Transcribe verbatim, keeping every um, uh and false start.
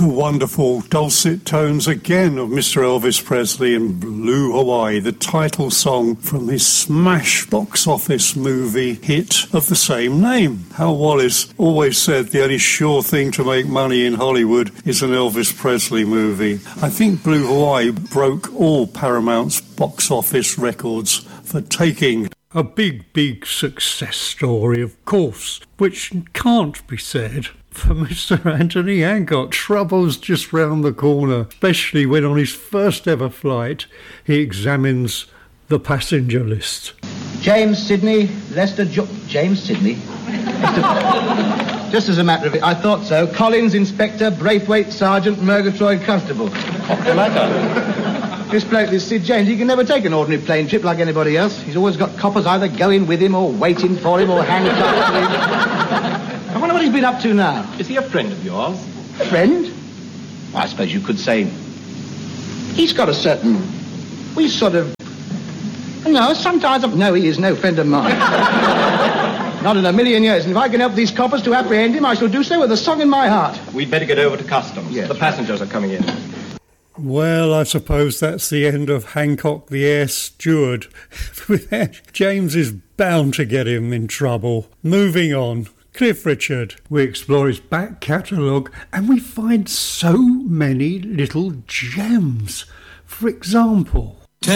The wonderful dulcet tones again of Mister Elvis Presley in Blue Hawaii, the title song from his smash box office movie hit of the same name. Hal Wallis always said the only sure thing to make money in Hollywood is an Elvis Presley movie. I think Blue Hawaii broke all Paramount's box office records for taking. A big, big success story, of course, which can't be said for Mister Anthony Hancock. Trouble's just round the corner, especially when on his first ever flight he examines the passenger list. James Sidney, Leicester jo- James Sidney? Just as a matter of it, I thought so. Collins, Inspector, Braithwaite, Sergeant, Murgatroyd, Constable. What's the matter? This bloke, this Sid James, he can never take an ordinary plane trip like anybody else. He's always got coppers either going with him or waiting for him or handcuffed to him. I wonder what he's been up to now. Is he a friend of yours? A friend? Well, I suppose you could say he's got a certain... We sort of... No, sometimes... I'm... No, he is no friend of mine. Not in a million years. And if I can help these coppers to apprehend him, I shall do so with a song in my heart. We'd better get over to customs. Yes. The passengers are coming in. Well, I suppose that's the end of Hancock the Air Steward. James is bound to get him in trouble. Moving on. Cliff Richard. We explore his back catalogue and we find so many little gems. For example,